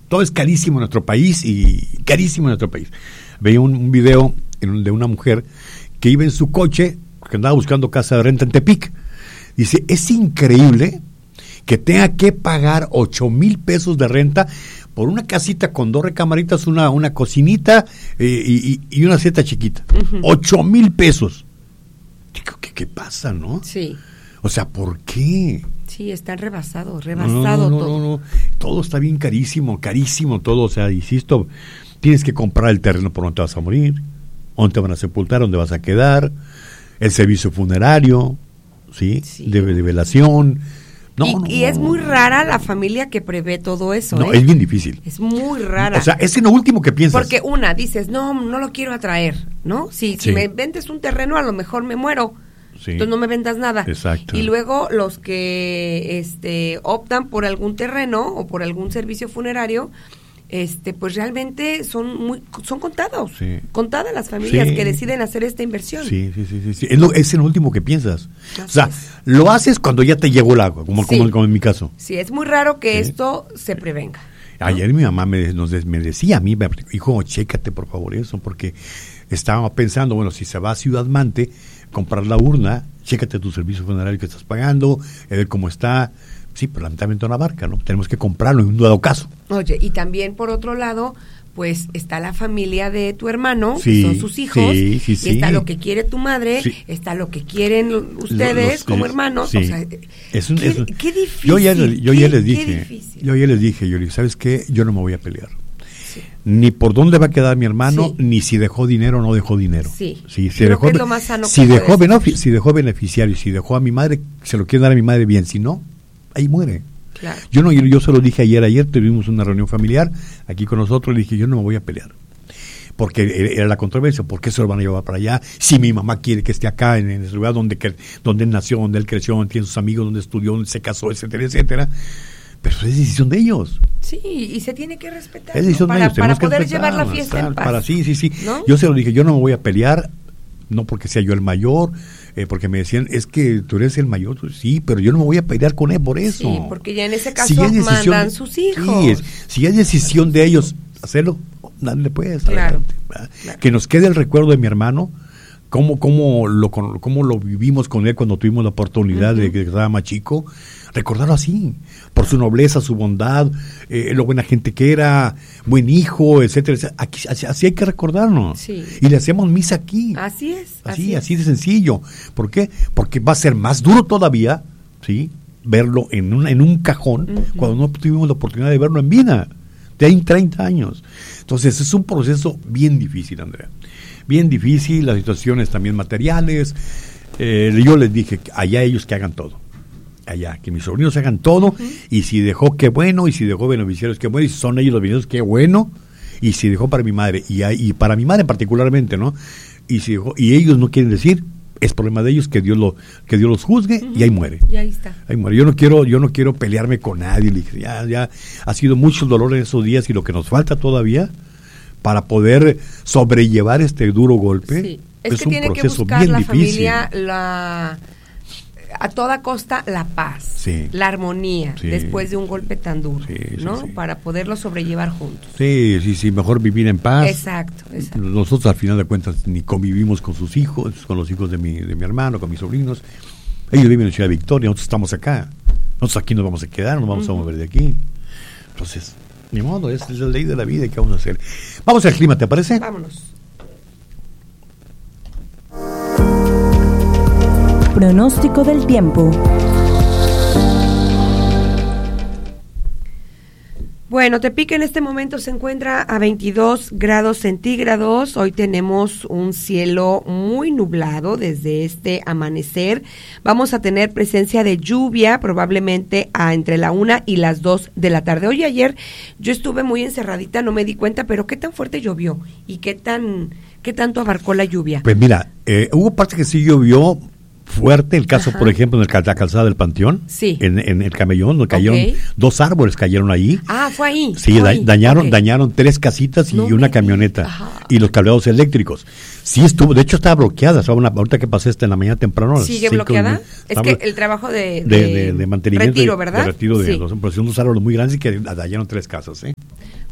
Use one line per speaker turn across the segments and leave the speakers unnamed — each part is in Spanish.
Todo es carísimo en nuestro país y carísimo en nuestro país. Veía un video de una mujer que iba en su coche, que andaba buscando casa de renta en Tepic. Dice, es increíble que tenga que pagar 8,000 pesos de renta por una casita con 2 recamaritas, una cocinita y una seta chiquita. 8,000 pesos. ¿Qué pasa, no?
Sí.
O sea, ¿por qué?
Sí, están rebasado todo.
No. Todo está bien carísimo todo. O sea, insisto, tienes que comprar el terreno por donde te vas a morir, dónde te van a sepultar, dónde vas a quedar, el servicio funerario, ¿sí? De velación.
Y es muy rara la familia que prevé todo eso.
No, es bien difícil.
Es muy rara.
O sea, es en lo último que piensas.
Porque dices, no lo quiero atraer, ¿no? Si me vendes un terreno, a lo mejor me muero. Sí. Entonces no me vendas nada.
Exacto.
Y luego los que optan por algún terreno o por algún servicio funerario, pues realmente son contados. Sí. Contadas las familias que deciden hacer esta inversión.
Sí. Es en lo último que piensas. O sea, lo haces cuando ya te llegó el agua, como en mi caso.
Sí, es muy raro que esto se prevenga, ¿no?
Ayer mi mamá me decía a mí, hijo, chécate por favor eso, porque estaba pensando, bueno, si se va a Ciudad Mante, comprar la urna, chécate tu servicio funerario que estás pagando, ver cómo está. Sí, pero lamentablemente no abarca, ¿no? Tenemos que comprarlo en un dado caso.
Oye, y también por otro lado, pues está la familia de tu hermano, que son sus hijos, y está lo que quiere tu madre, está lo que quieren ustedes como hermanos. O sea, qué difícil.
Yo ya les dije, ¿sabes qué? Yo no me voy a pelear. Ni por dónde va a quedar mi hermano, ni si dejó dinero o no dejó dinero. Si dejó, es lo más sano si dejó beneficiario, si dejó a mi madre, se lo quiere dar a mi madre bien, si no, ahí muere.
Claro.
Yo se lo dije ayer tuvimos una reunión familiar aquí con nosotros, le dije, yo no me voy a pelear. Porque era la controversia, ¿por qué se lo van a llevar para allá? Si mi mamá quiere que esté acá, en ese lugar donde él nació, donde él creció, donde tiene sus amigos, donde estudió, donde se casó, etcétera, etcétera. Pero eso es decisión de ellos.
Sí, y se tiene que respetar,
es decisión de ellos,
para poder llevar la fiesta en paz.
Sí.
¿No?
Yo se lo dije, yo no me voy a pelear, no porque sea yo el mayor, porque me decían, es que tú eres el mayor. Sí, pero yo no me voy a pelear con él por eso.
Sí, porque ya en ese caso mandan sus hijos.
Si es decisión de ellos hacerlo, dale pues,
claro.
Que nos quede el recuerdo de mi hermano, cómo lo vivimos con él cuando tuvimos la oportunidad de que estaba más chico, recordarlo así, por su nobleza, su bondad, lo buena gente que era, buen hijo, etcétera. Así hay que recordarnos.
Sí.
Y le hacemos misa aquí.
Así es.
Así de sencillo. ¿Por qué? Porque va a ser más duro todavía, ¿sí? Verlo en un cajón, cuando no tuvimos la oportunidad de verlo en vida. De ahí 30 años. Entonces es un proceso bien difícil, Andrea. Bien difícil, las situaciones también materiales. Yo les dije, allá ellos que hagan todo. Allá, que mis sobrinos hagan todo. Y si dejó, qué bueno. Y si dejó beneficiarios, qué bueno. Y si son ellos los beneficiarios, qué bueno. Y si dejó para mi madre. Y para mi madre particularmente, ¿no? Y si dejó, y ellos no quieren decir, es problema de ellos, que Dios los juzgue, y ahí muere.
Y ahí está.
Ahí muere. Yo no quiero pelearme con nadie. Le dije, ya ha sido mucho dolor en esos días, y lo que nos falta todavía para poder sobrellevar este duro golpe
es que
un
tiene
proceso
que buscar
bien
la
difícil.
Familia a toda costa la paz, la armonía, después de un golpe tan duro, ¿no? Sí. Para poderlo sobrellevar juntos.
Sí, mejor vivir en paz.
Exacto.
Nosotros al final de cuentas ni convivimos con sus hijos, con los hijos de mi hermano, con mis sobrinos. Ellos viven en Ciudad Victoria, nosotros estamos acá. Nosotros aquí nos vamos a quedar, nos vamos a mover de aquí. Entonces, ni modo, es la ley de la vida y qué vamos a hacer. Vamos al clima, ¿te parece?
Vámonos.
Pronóstico del tiempo.
Bueno, Tepic en este momento se encuentra a 22 grados centígrados. Hoy tenemos un cielo muy nublado desde este amanecer. Vamos a tener presencia de lluvia probablemente entre la 1 y las 2 de la tarde. Hoy y ayer yo estuve muy encerradita, no me di cuenta, pero ¿qué tan fuerte llovió? ¿Y qué tanto abarcó la lluvia?
Pues mira, hubo parte que sí llovió fuerte, el caso, por ejemplo, en la calzada del Panteón, en el Camellón, donde cayeron 2 árboles, cayeron ahí.
Ah, fue ahí.
Sí, dañaron 3 casitas y una camioneta, y los cableados eléctricos. Sí estuvo, de hecho estaba bloqueada, ahorita que pasé en la mañana temprano.
¿Sigue bloqueada? Es que el trabajo de
mantenimiento,
retiro, ¿verdad?
De retiro de los árboles muy grandes y que dañaron 3 casas,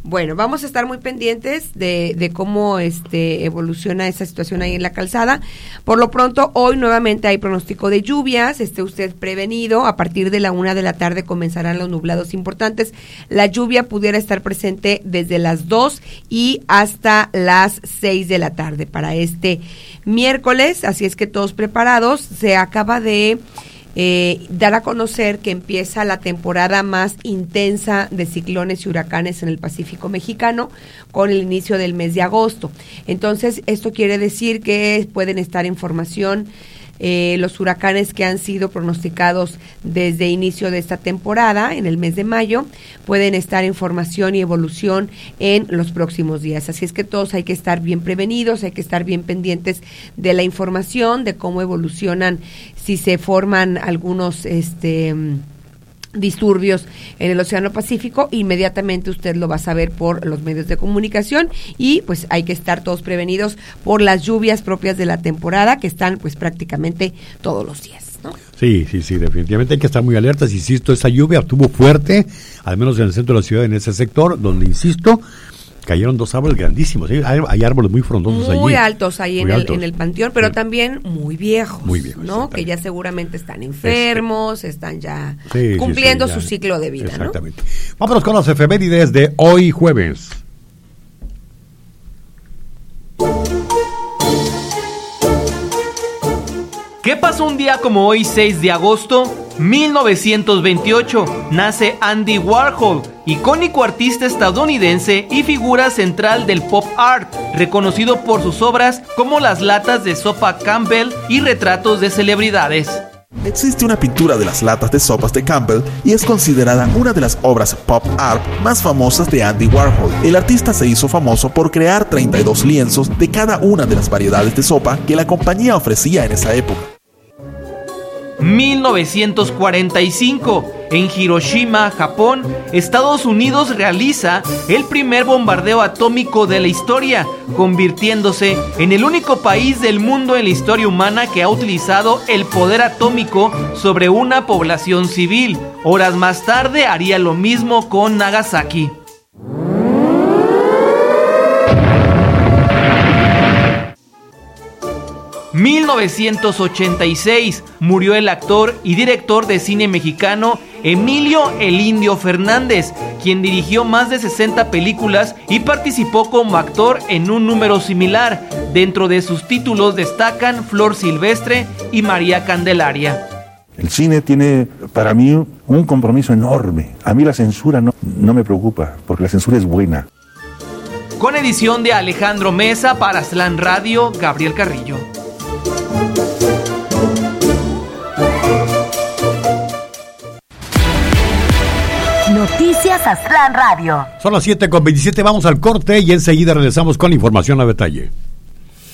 Bueno, vamos a estar muy pendientes de cómo evoluciona esa situación ahí en la calzada. Por lo pronto, hoy nuevamente hay pronóstico de lluvias. Esté usted prevenido. A partir de la 1 de la tarde comenzarán los nublados importantes. La lluvia pudiera estar presente desde las 2 y hasta las 6 de la tarde para este miércoles. Así es que todos preparados. Se acaba de dar a conocer que empieza la temporada más intensa de ciclones y huracanes en el Pacífico mexicano con el inicio del mes de agosto. Entonces, esto quiere decir que pueden estar en formación los huracanes que han sido pronosticados desde inicio de esta temporada, en el mes de mayo, pueden estar en formación y evolución en los próximos días. Así es que todos hay que estar bien prevenidos, hay que estar bien pendientes de la información, de cómo evolucionan, si se forman algunos disturbios en el Océano Pacífico, inmediatamente usted lo va a saber por los medios de comunicación y pues hay que estar todos prevenidos por las lluvias propias de la temporada que están pues prácticamente todos los días, ¿no?
Sí, definitivamente hay que estar muy alertas. Insisto, esa lluvia estuvo fuerte, al menos en el centro de la ciudad, en ese sector, donde, insisto, cayeron 2 árboles grandísimos. Hay árboles muy frondosos allí.
Muy altos ahí en el panteón, pero también muy viejos, ¿no? Que ya seguramente están enfermos, están ya cumpliendo su ciclo de vida, exactamente, ¿no?
Vámonos con las efemérides de hoy jueves.
¿Qué pasó un día como hoy, 6 de agosto? 1928, nace Andy Warhol, icónico artista estadounidense y figura central del pop art, reconocido por sus obras como las latas de sopa Campbell y retratos de celebridades.
Existe una pintura de las latas de sopas de Campbell y es considerada una de las obras pop art más famosas de Andy Warhol. El artista se hizo famoso por crear 32 lienzos de cada una de las variedades de sopa que la compañía ofrecía en esa época.
1945, en Hiroshima, Japón, Estados Unidos realiza el primer bombardeo atómico de la historia, convirtiéndose en el único país del mundo en la historia humana que ha utilizado el poder atómico sobre una población civil. Horas más tarde haría lo mismo con Nagasaki. 1986, murió el actor y director de cine mexicano Emilio El Indio Fernández, quien dirigió más de 60 películas y participó como actor en un número similar. Dentro de sus títulos destacan Flor Silvestre y María Candelaria.
El cine tiene para mí un compromiso enorme. A mí la censura no me preocupa, porque la censura es buena.
Con edición de Alejandro Mesa para Aztlán Radio, Gabriel Carrillo.
Noticias Aztlán Radio.
Son las 7:27, vamos al corte y enseguida regresamos con la información a detalle.